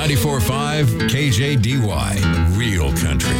94.5 KJDY, Real Country.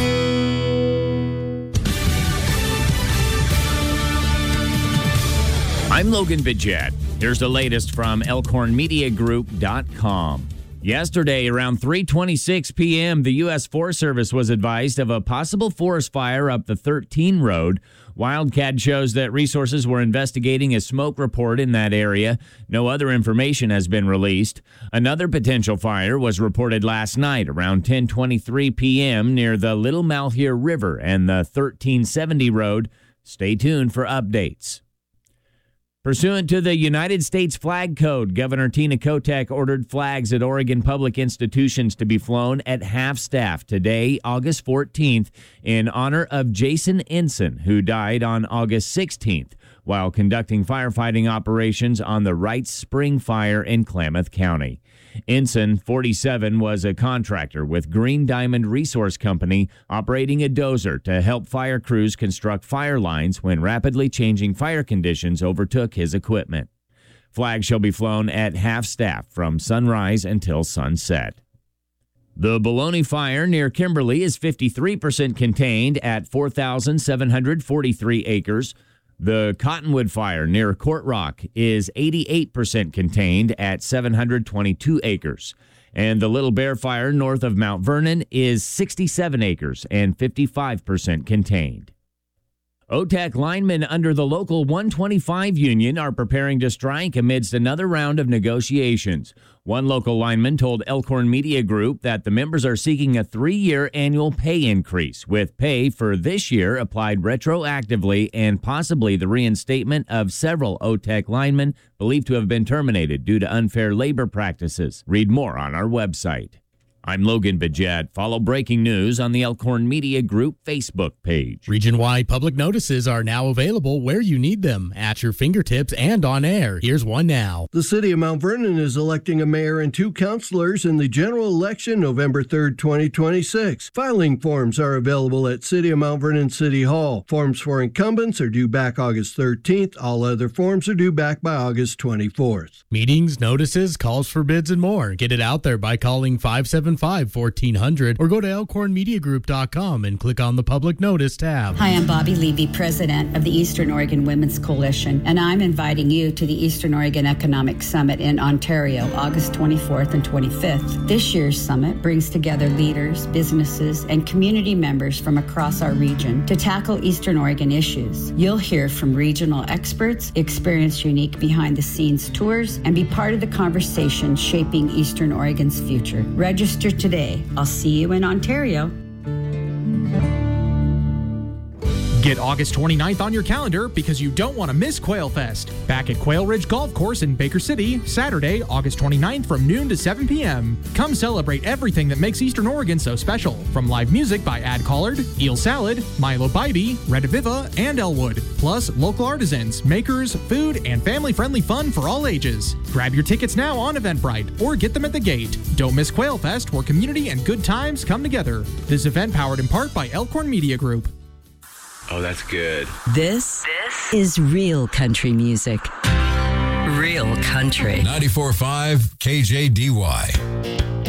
I'm Logan Bidget. Here's the latest from ElkhornMediaGroup.com. Yesterday, around 3:26 p.m., the U.S. Forest Service was advised of a possible forest fire up the 13 road. Wildcat shows that resources were investigating a smoke report in that area. No other information has been released. Another potential fire was reported last night around 10:23 p.m. near the Little Malheur River and the 1370 road. Stay tuned for updates. Pursuant to the United States Flag Code, Governor Tina Kotek ordered flags at Oregon public institutions to be flown at half-staff today, August 14th, in honor of Jason Ensign, who died on August 16th while conducting firefighting operations on the Wright Spring Fire in Klamath County. Ensign, 47, was a contractor with Green Diamond Resource Company, operating a dozer to help fire crews construct fire lines when rapidly changing fire conditions overtook his equipment. Flags shall be flown at half-staff from sunrise until sunset. The Bologna Fire near Kimberly is 53% contained at 4,743 acres. The Cottonwood Fire near Court Rock is 88% contained at 722 acres. And the Little Bear Fire north of Mount Vernon is 67 acres and 55% contained. OTEC linemen under the Local 125 union are preparing to strike amidst another round of negotiations. One local lineman told Elkhorn Media Group that the members are seeking a 3-year annual pay increase, with pay for this year applied retroactively and possibly the reinstatement of several OTEC linemen believed to have been terminated due to unfair labor practices. Read more on our website. I'm Logan Bidget. Follow breaking news on the Elkhorn Media Group Facebook page. Region-wide public notices are now available where you need them, at your fingertips and on air. Here's one now. The city of Mount Vernon is electing a mayor and 2 councilors in the general election November 3rd, 2026. Filing forms are available at City of Mount Vernon City Hall. Forms for incumbents are due back August 13th. All other forms are due back by August 24th. Meetings, notices, calls for bids, and more. Get it out there by calling 575-1400 or go to elkhornmediagroup.com and click on the public notice tab. Hi, I'm Bobby Levy, president of the Eastern Oregon Women's Coalition, and I'm inviting you to the Eastern Oregon Economic Summit in Ontario, August 24th and 25th. This year's summit brings together leaders, businesses, and community members from across our region to tackle Eastern Oregon issues. You'll hear from regional experts, experience unique behind-the-scenes tours, and be part of the conversation shaping Eastern Oregon's future. Register today. I'll see you in Ontario. Get August 29th on your calendar because you don't want to miss Quail Fest. Back at Quail Ridge Golf Course in Baker City, Saturday, August 29th from noon to 7 p.m. Come celebrate everything that makes Eastern Oregon so special. From live music by Ad Collard, Eel Salad, Milo Bybee, Red Aviva, and Elwood. Plus, local artisans, makers, food, and family-friendly fun for all ages. Grab your tickets now on Eventbrite or get them at the gate. Don't miss Quail Fest, where community and good times come together. This event powered in part by Elkhorn Media Group. Oh, that's good. This is real country music. Real country. 94.5 KJDY.